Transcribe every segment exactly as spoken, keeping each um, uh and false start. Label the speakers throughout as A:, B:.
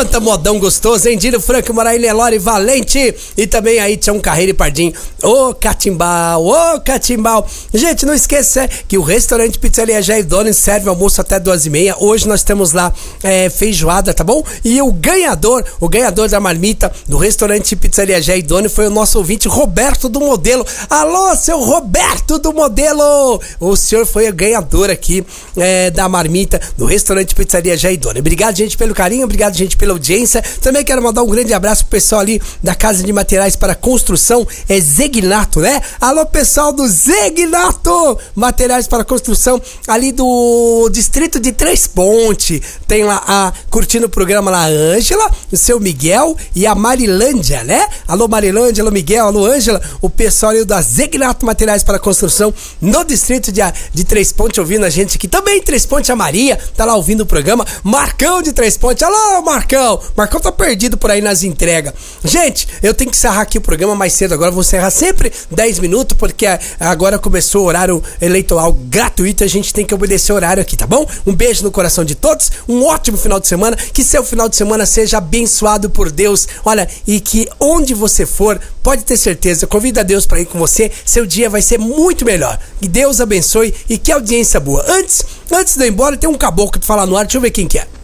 A: Quanta modão gostoso, hein? Dino Franco, Moraí, Nelore, Valente. E também aí Tião Carreiro e Pardim. Ô, Catimbau, ô, Catimbau. Gente, não esqueça que o restaurante Pizzaria Jair Doni serve almoço até duas e meia. Hoje nós temos lá é, feijoada, tá bom? E o ganhador, o ganhador da marmita do restaurante Pizzaria Jair Doni foi o nosso ouvinte Roberto do Modelo. Alô, seu Roberto do Modelo! O senhor foi o ganhador aqui é, da marmita do restaurante Pizzaria Jair Doni. Obrigado, gente, pelo carinho, obrigado, gente, pela audiência. Também quero mandar um grande abraço pro pessoal ali da Casa de Materiais para Construção, é Zegnato, né? Alô, pessoal do Zegnato! Materiais para Construção, ali do distrito de Três Pontes. Tem lá a, curtindo o programa lá, a Ângela, o seu Miguel e a Marilândia, né? Alô, Marilândia, alô, Miguel, alô, Ângela, o pessoal ali da Zegnato Materiais para Construção, no distrito de, de Três Pontes, ouvindo a gente aqui. Também Três Pontes, a Maria, tá lá ouvindo o programa. Marcão de Três Pontes, alô, Marcão! Marcão tá perdido por aí nas entregas. Gente, eu tenho que encerrar aqui o programa mais cedo agora, vou encerrar sempre dez minutos, porque agora começou o horário eleitoral gratuito, a gente tem que obedecer o horário aqui, tá bom? Um beijo no coração de todos, um ótimo final de semana, que seu final de semana seja abençoado por Deus, olha, e que onde você for, pode ter certeza, convida a Deus para ir com você, seu dia vai ser muito melhor. Que Deus abençoe e que audiência boa. Antes, antes de eu ir embora, tem um caboclo de falar no ar, deixa eu ver quem que é.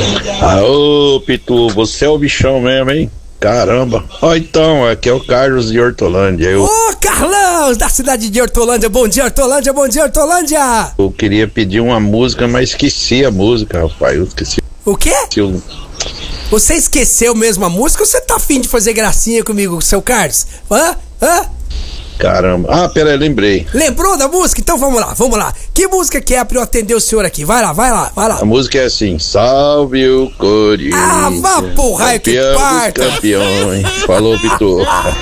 B: Aô, Pitu, você é o bichão mesmo, hein? Caramba. Ó, oh, então, aqui é o Carlos de Hortolândia. Eu...
A: Ô, Carlão, da cidade de Hortolândia. Bom dia, Hortolândia, bom dia, Hortolândia.
B: Eu queria pedir uma música, mas esqueci a música, rapaz. Eu esqueci.
A: O quê?
B: Eu...
A: Você esqueceu mesmo a música ou você tá afim de fazer gracinha comigo, seu Carlos? Hã? Hã?
B: Caramba. Ah, peraí, lembrei.
A: Lembrou da música? Então vamos lá, vamos lá. Que música que é pra eu atender o senhor aqui? Vai lá, vai lá, vai lá.
B: A música é assim: salve o Corinthians.
A: Ah, vá pro raio que parta.
B: Campeões. Falou, Pitu.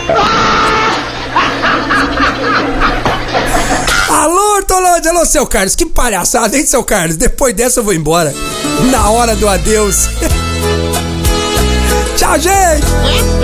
A: Alô, Hortolândia, alô, seu Carlos. Que palhaçada, hein, seu Carlos? Depois dessa eu vou embora. Na hora do adeus. Tchau, gente.